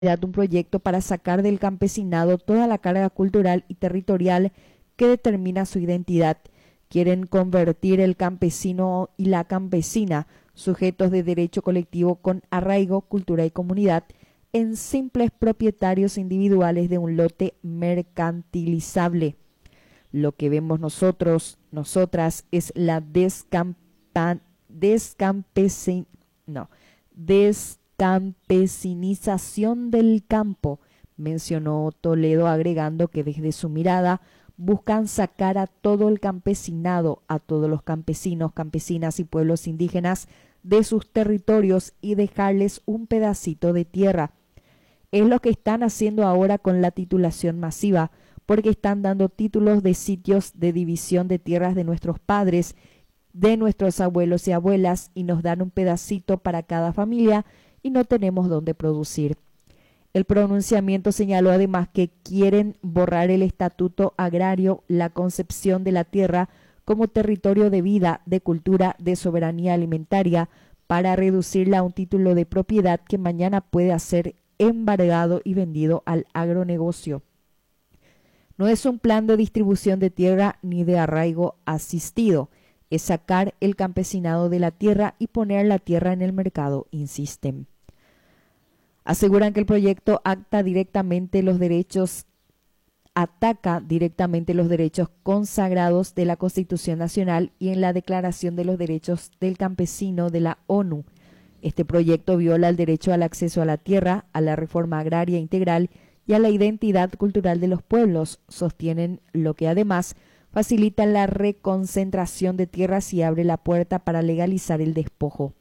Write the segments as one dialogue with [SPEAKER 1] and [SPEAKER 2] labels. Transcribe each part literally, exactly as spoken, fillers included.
[SPEAKER 1] un proyecto para sacar del campesinado toda la carga cultural y territorial que determina su identidad. Quieren convertir el campesino y la campesina, sujetos de derecho colectivo con arraigo, cultura y comunidad, en simples propietarios individuales de un lote mercantilizable. Lo que vemos nosotros, nosotras, es la descampa, descampesi, no, descampesinización del campo, mencionó Toledo, agregando que desde su mirada buscan sacar a todo el campesinado, a todos los campesinos, campesinas y pueblos indígenas de sus territorios y dejarles un pedacito de tierra. Es lo que están haciendo ahora con la titulación masiva, porque están dando títulos de sitios de división de tierras de nuestros padres, de nuestros abuelos y abuelas, y nos dan un pedacito para cada familia y no tenemos dónde producir. El pronunciamiento señaló además que quieren borrar el estatuto agrario, la concepción de la tierra como territorio de vida, de cultura, de soberanía alimentaria, para reducirla a un título de propiedad que mañana puede ser embargado y vendido al agronegocio. No es un plan de distribución de tierra ni de arraigo asistido, es sacar el campesinado de la tierra y poner la tierra en el mercado, insisten. Aseguran que el proyecto acta directamente los derechos, ataca directamente los derechos consagrados de la Constitución Nacional y en la Declaración de los Derechos del Campesino de la ONU. Este proyecto viola el derecho al acceso a la tierra, a la reforma agraria integral y a la identidad cultural de los pueblos, sostienen, lo que además facilita la reconcentración de tierras y abre la puerta para legalizar el despojo.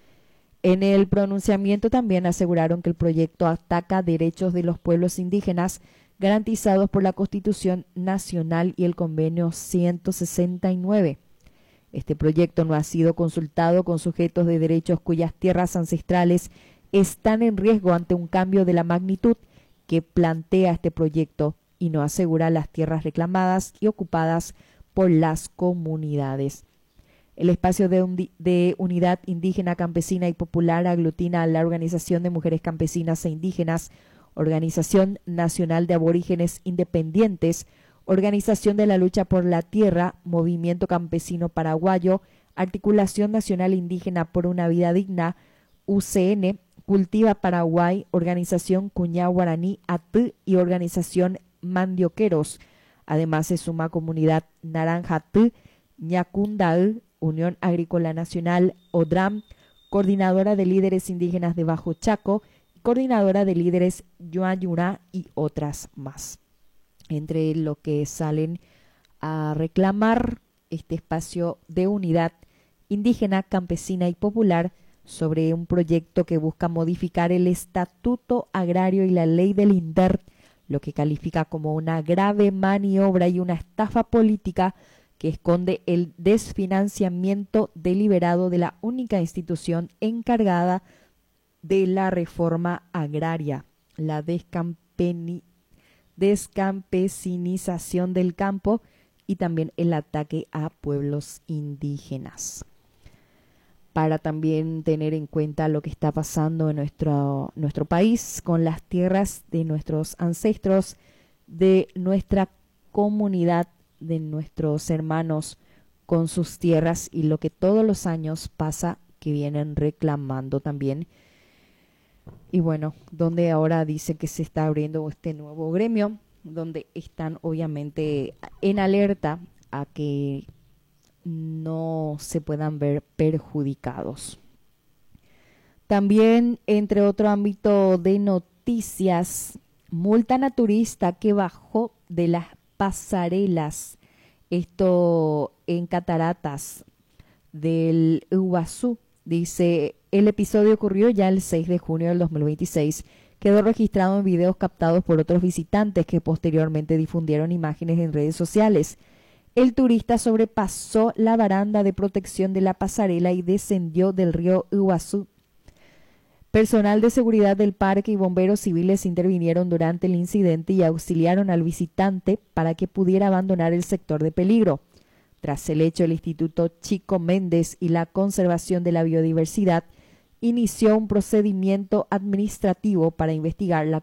[SPEAKER 1] En el pronunciamiento también aseguraron que el proyecto ataca derechos de los pueblos indígenas garantizados por la Constitución Nacional y el Convenio ciento sesenta y nueve. Este proyecto no ha sido consultado con sujetos de derechos cuyas tierras ancestrales están en riesgo ante un cambio de la magnitud que plantea este proyecto y no asegura las tierras reclamadas y ocupadas por las comunidades. El espacio de, un, de unidad indígena, campesina y popular aglutina a la Organización de Mujeres Campesinas e Indígenas, Organización Nacional de Aborígenes Independientes, Organización de la Lucha por la Tierra, Movimiento Campesino Paraguayo, Articulación Nacional Indígena por una Vida Digna, U C N, Cultiva Paraguay, Organización Cuñá Guaraní A T y Organización Mandioqueros. Además se suma Comunidad Naranja T, Ñacundaú, Unión Agrícola Nacional, ODRAM, Coordinadora de Líderes Indígenas de Bajo Chaco, Coordinadora de Líderes Yuayurá y otras más. Entre lo que salen a reclamar este espacio de unidad indígena, campesina y popular sobre un proyecto que busca modificar el Estatuto Agrario y la Ley del INDER, lo que califica como una grave maniobra y una estafa política que esconde el desfinanciamiento deliberado de la única institución encargada de la reforma agraria, la descampeni, descampesinización del campo y también el ataque a pueblos indígenas. Para también tener en cuenta lo que está pasando en nuestro, nuestro país con las tierras de nuestros ancestros, de nuestra comunidad, de nuestros hermanos con sus tierras y lo que todos los años pasa, que vienen reclamando también. Y bueno, donde ahora dice que se está abriendo este nuevo gremio, donde están obviamente en alerta a que no se puedan ver perjudicados. También, entre otro ámbito de noticias, multan a turista que bajó de las pasarelas, esto en Cataratas del Iguazú. Dice, el episodio ocurrió ya el seis de junio del dos mil veintiséis. Quedó registrado en videos captados por otros visitantes que posteriormente difundieron imágenes en redes sociales. El turista sobrepasó la baranda de protección de la pasarela y descendió del río Iguazú. Personal de seguridad del parque y bomberos civiles intervinieron durante el incidente y auxiliaron al visitante para que pudiera abandonar el sector de peligro. Tras el hecho, el Instituto Chico Méndez y la Conservación de la Biodiversidad inició un procedimiento administrativo para investigar la